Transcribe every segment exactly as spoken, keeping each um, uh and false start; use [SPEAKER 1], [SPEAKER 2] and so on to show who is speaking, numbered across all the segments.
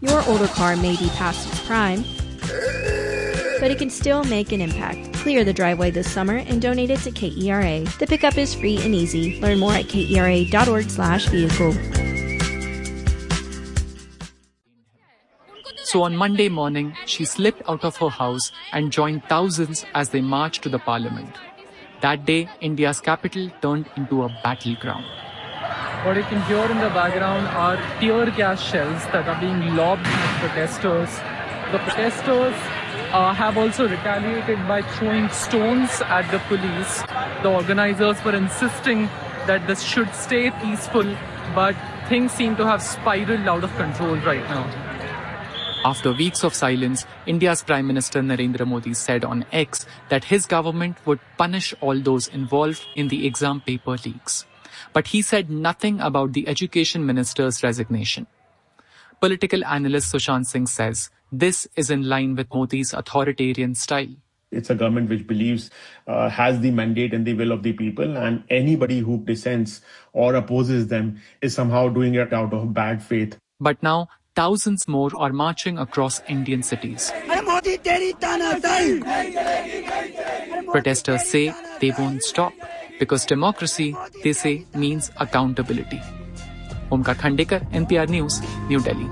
[SPEAKER 1] Your older car may be past its prime, but it can still make an impact. Clear the driveway this summer and donate it to K E R A. The pickup is free and easy. Learn more at kera.org slash vehicle.
[SPEAKER 2] So on Monday morning, she slipped out of her house and joined thousands as they marched to the parliament. That day, India's capital turned into a battleground.
[SPEAKER 3] What you can hear in the background are tear gas shells that are being lobbed at protesters. The protesters uh, have also retaliated by throwing stones at the police. The organizers were insisting that this should stay peaceful, but things seem to have spiraled out of control right now.
[SPEAKER 2] After weeks of silence, India's Prime Minister Narendra Modi said on X that his government would punish all those involved in the exam paper leaks. But he said nothing about the Education Minister's resignation. Political analyst Sushant Singh says this is in line with Modi's authoritarian style.
[SPEAKER 4] It's a government which believes, uh, has the mandate and the will of the people, and anybody who dissents or opposes them is somehow doing it out of bad faith.
[SPEAKER 2] But now, thousands more are marching across Indian cities. Protesters say they won't stop because democracy, they say, means accountability. Omkar Khandekar, N P R News, New Delhi.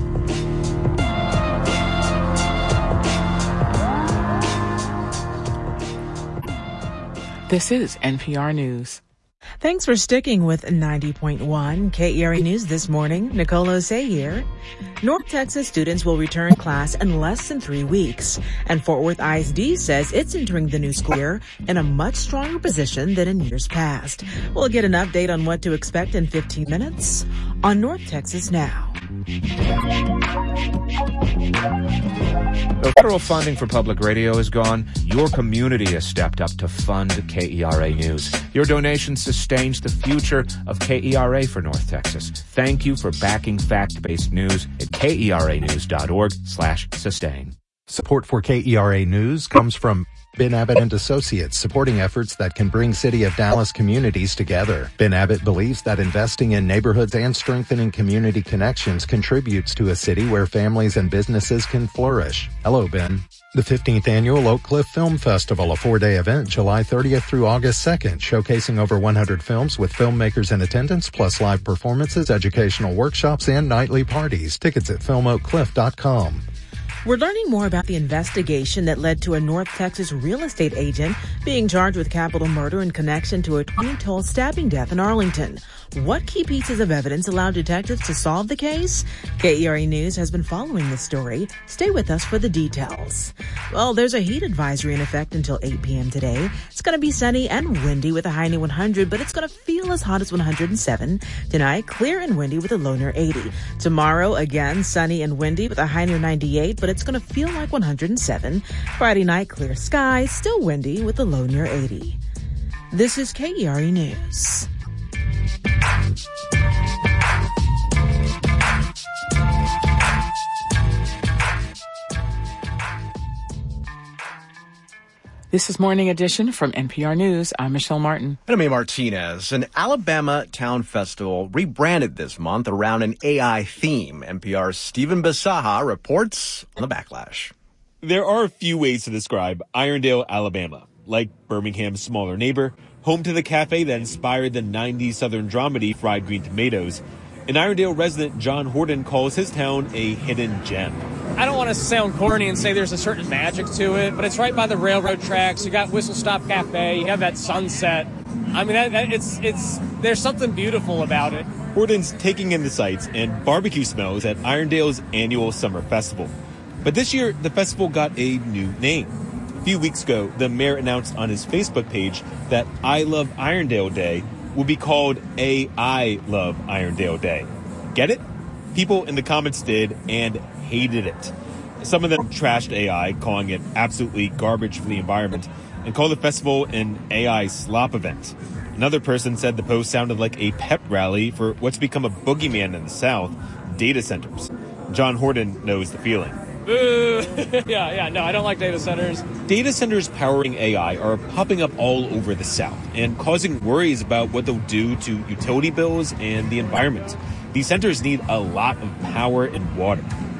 [SPEAKER 5] This is N P R News.
[SPEAKER 6] Thanks for sticking with ninety point one K E R A News this morning. Nicola Osei here. North Texas students will return class in less than three weeks. And Fort Worth I S D says it's entering the new school year in a much stronger position than in years past. We'll get an update on what to expect in fifteen minutes on North Texas Now.
[SPEAKER 7] Though federal funding for public radio is gone, your community has stepped up to fund K E R A News. Your donation sustains the future of K E R A for North Texas. Thank you for backing fact-based news at keranews.org slash sustain.
[SPEAKER 8] Support for K E R A News comes from Ben Abbott and Associates, supporting efforts that can bring City of Dallas communities together. Ben Abbott believes that investing in neighborhoods and strengthening community connections contributes to a city where families and businesses can flourish. Hello, Ben. The fifteenth Annual Oak Cliff Film Festival, a four-day event, July thirtieth through August second, showcasing over one hundred films with filmmakers in attendance, plus live performances, educational workshops, and nightly parties. Tickets at film oak cliff dot com.
[SPEAKER 6] We're learning more about the investigation that led to a North Texas real estate agent being charged with capital murder in connection to a twenty-twelve stabbing death in Arlington. What key pieces of evidence allowed detectives to solve the case? K E R A News has been following this story. Stay with us for the details. Well, there's a heat advisory in effect until eight p.m. today. It's going to be sunny and windy with a high near one hundred, but it's going to feel as hot as one hundred seven. Tonight, clear and windy with a low near eighty. Tomorrow, again, sunny and windy with a high near ninety-eight, but it's going to feel like one hundred seven. Friday night, clear skies, still windy with a low near eighty. This is K E R A News.
[SPEAKER 5] This is Morning Edition from N P R News. I'm Michelle Martin.
[SPEAKER 9] And I'm A. Martinez. An Alabama Town Festival rebranded this month around an A I theme. N P R's Stephen Bisaha reports on the backlash.
[SPEAKER 10] There are a few ways to describe Irondale, Alabama. Like Birmingham's smaller neighbor, home to the cafe that inspired the nineties Southern dramedy Fried Green Tomatoes, an Irondale resident, John Horton, calls his town a hidden gem.
[SPEAKER 11] I don't want to sound corny and say there's a certain magic to it, but it's right by the railroad tracks. You got Whistle Stop Cafe, you have that sunset. I mean, that, that, it's it's there's something beautiful about it.
[SPEAKER 10] Horton's taking in the sights and barbecue smells at Irondale's annual summer festival. But this year, the festival got a new name. A few weeks ago, the mayor announced on his Facebook page that I Love Irondale Day will be called A I Love Irondale Day. Get it? People in the comments did and hated it. Some of them trashed A I, calling it absolutely garbage for the environment, and called the festival an A I slop event. Another person said the post sounded like a pep rally for what's become a boogeyman in the South, data centers. John Horton knows the feeling.
[SPEAKER 11] Boo! yeah, yeah, no, I don't like data centers.
[SPEAKER 10] Data centers powering A I are popping up all over the South and causing worries about what they'll do to utility bills and the environment. These centers need a lot of power and water.